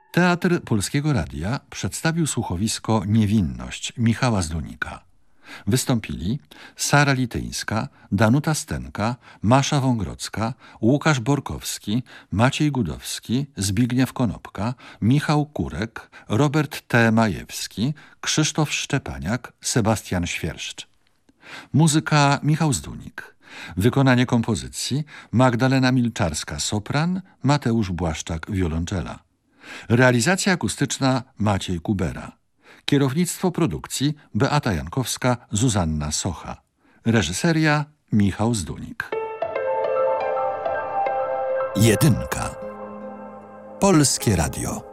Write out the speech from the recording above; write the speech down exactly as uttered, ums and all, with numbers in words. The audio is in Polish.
Teatr Polskiego Radia przedstawił słuchowisko Niewinność Michała Zdunika. Wystąpili Sara Lityńska, Danuta Stenka, Masza Wągrodzka, Łukasz Borkowski, Maciej Gudowski, Zbigniew Konopka, Michał Kurek, Robert T. Majewski, Krzysztof Szczepaniak, Sebastian Świerszcz. Muzyka Michał Zdunik. Wykonanie kompozycji Magdalena Milczarska-sopran, Mateusz Błaszczak wiolonczela. Realizacja akustyczna Maciej Kubera. Kierownictwo produkcji Beata Jankowska, Zuzanna Socha. Reżyseria Michał Zdunik. Jedynka. Polskie Radio.